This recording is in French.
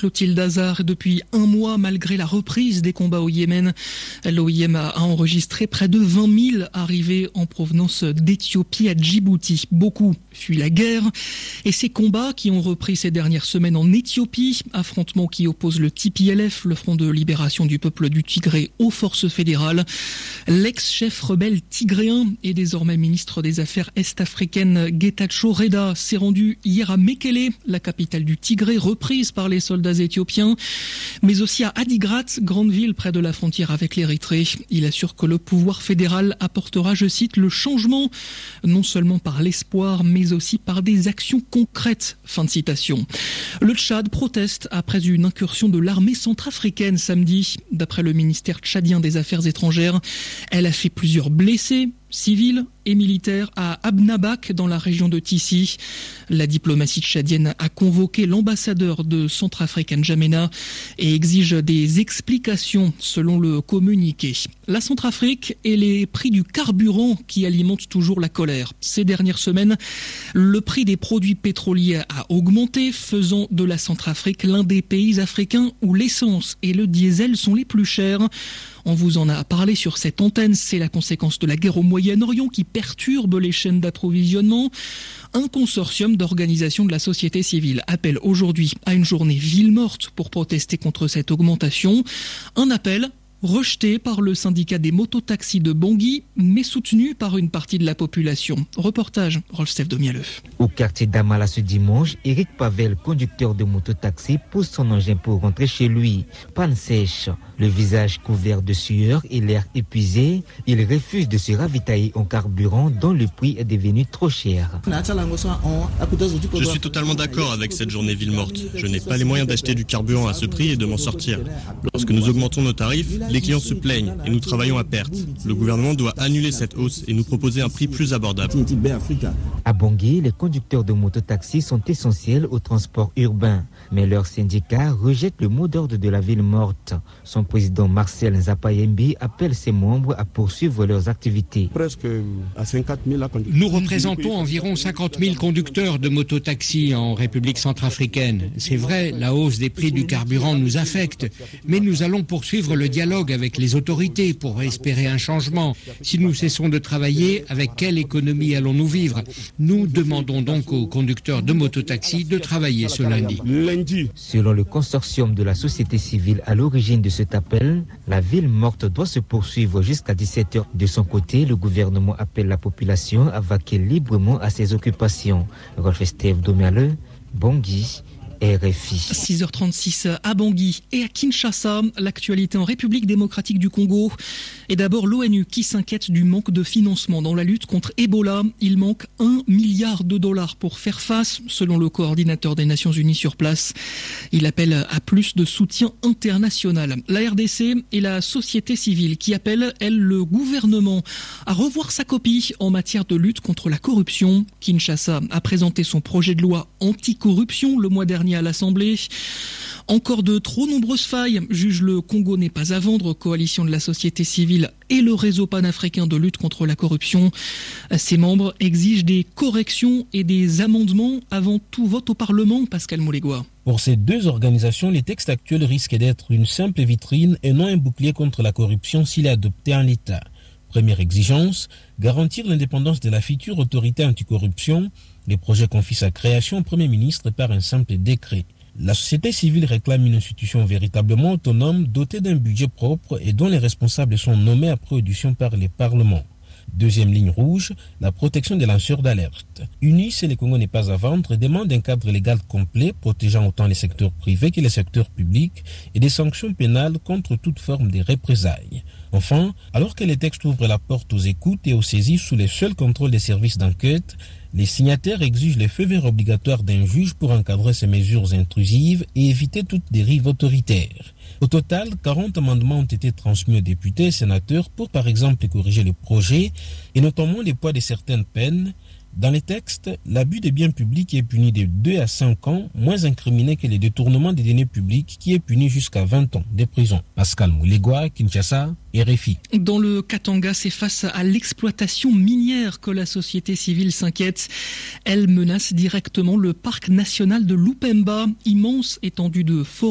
Clotilde Hazard. Depuis un mois, malgré la reprise des combats au Yémen, l'OIM a enregistré près de 20 000 arrivées en provenance d'Éthiopie à Djibouti. Beaucoup fuient la guerre et ces combats qui ont repris ces dernières semaines en Éthiopie, affrontements qui opposent le TPLF, le Front de libération du peuple du Tigré, aux forces fédérales. L'ex-chef rebelle tigréen et désormais ministre des Affaires est-africaines Getachew Reda s'est rendu hier à Mekele, la capitale du Tigré, reprise par les soldats éthiopiens, mais aussi à Adigrat, grande ville près de la frontière avec l'Érythrée. Il assure que le pouvoir fédéral apportera, je cite, le changement, non seulement par l'espoir, mais aussi par des actions concrètes. Fin de citation. Le Tchad proteste après une incursion de l'armée centrafricaine samedi. D'après le ministère tchadien des Affaires étrangères, elle a fait plusieurs blessés, civils et militaires à Abnabak dans la région de Tissi. La diplomatie tchadienne a convoqué l'ambassadeur de Centrafrique N'Djamena et exige des explications selon le communiqué. La Centrafrique et les prix du carburant qui alimentent toujours la colère. Ces dernières semaines, le prix des produits pétroliers a augmenté, faisant de la Centrafrique l'un des pays africains où l'essence et le diesel sont les plus chers. On vous en a parlé sur cette antenne, c'est la conséquence de la guerre au Moyen-Orient qui perturbe les chaînes d'approvisionnement. Un consortium d'organisations de la société civile appelle aujourd'hui à une journée ville morte pour protester contre cette augmentation. Un appel rejeté par le syndicat des mototaxis de Bangui, mais soutenu par une partie de la population. Reportage, Rolf-Steph Domialeux. Au quartier d'Amala ce dimanche, Eric Pavel, conducteur de mototaxi, pousse son engin pour rentrer chez lui. Panne sèche, le visage couvert de sueur et l'air épuisé, il refuse de se ravitailler en carburant dont le prix est devenu trop cher. Je suis totalement d'accord avec cette journée ville morte. Je n'ai pas les moyens d'acheter du carburant à ce prix et de m'en sortir. Lorsque nous augmentons nos tarifs, les clients se plaignent et nous travaillons à perte. Le gouvernement doit annuler cette hausse et nous proposer un prix plus abordable. À Bangui, les conducteurs de mototaxis sont essentiels au transport urbain. Mais leur syndicat rejette le mot d'ordre de la ville morte. Son président Marcel Nzapayembi appelle ses membres à poursuivre leurs activités. Nous représentons environ 50 000 conducteurs de mototaxis en République centrafricaine. C'est vrai, la hausse des prix du carburant nous affecte, mais nous allons poursuivre le dialogue avec les autorités pour espérer un changement. Si nous cessons de travailler, avec quelle économie allons-nous vivre? Nous demandons donc aux conducteurs de mototaxis de travailler ce lundi. Selon le consortium de la société civile à l'origine de cet appel, la ville morte doit se poursuivre jusqu'à 17h. De son côté, le gouvernement appelle la population à vaquer librement à ses occupations. Rolf-Steph Domialeux, Bangui, RFI. 6h36 à Bangui et à Kinshasa, l'actualité en République démocratique du Congo. Et d'abord l'ONU qui s'inquiète du manque de financement dans la lutte contre Ebola. Il manque $1 milliard pour faire face, selon le coordinateur des Nations Unies sur place. Il appelle à plus de soutien international. La RDC et la société civile qui appellent, elle, le gouvernement à revoir sa copie en matière de lutte contre la corruption. Kinshasa a présenté son projet de loi anti-corruption le mois dernier à l'Assemblée. Encore de trop nombreuses failles, juge le Congo n'est pas à vendre, coalition de la société civile et le réseau panafricain de lutte contre la corruption. Ses membres exigent des corrections et des amendements avant tout vote au Parlement. Pascal Moulégois. Pour ces deux organisations, les textes actuels risquent d'être une simple vitrine et non un bouclier contre la corruption s'il est adopté en l'état. Première exigence, garantir l'indépendance de la future autorité anticorruption. Les projets confient sa création au Premier ministre par un simple décret. La société civile réclame une institution véritablement autonome, dotée d'un budget propre et dont les responsables sont nommés après audition par les parlements. Deuxième ligne rouge, la protection des lanceurs d'alerte. UNICE et le Congo n'est pas à vendre demande un cadre légal complet protégeant autant les secteurs privés que les secteurs publics et des sanctions pénales contre toute forme de représailles. Enfin, alors que les textes ouvrent la porte aux écoutes et aux saisies sous le seul contrôle des services d'enquête, les signataires exigent le feu vert obligatoire d'un juge pour encadrer ces mesures intrusives et éviter toute dérive autoritaire. Au total, 40 amendements ont été transmis aux députés et sénateurs pour par exemple corriger le projet et notamment le poids de certaines peines. Dans les textes, l'abus des biens publics est puni de 2 à 5 ans, moins incriminé que le détournement des deniers publics qui est puni jusqu'à 20 ans de prison. Pascal Moulégois, Kinshasa, RFI. Dans le Katanga, c'est face à l'exploitation minière que la société civile s'inquiète. Elle menace directement le parc national de Lupemba, immense étendue de forêt